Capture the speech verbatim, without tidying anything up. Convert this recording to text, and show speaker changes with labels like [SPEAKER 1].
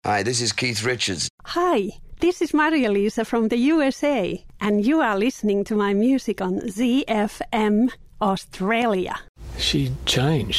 [SPEAKER 1] Hi, this is Keith Richards.
[SPEAKER 2] Hi, this is Maria-Lisa from the U S A, and you are listening to my music on Z F M Australia.
[SPEAKER 3] She changed.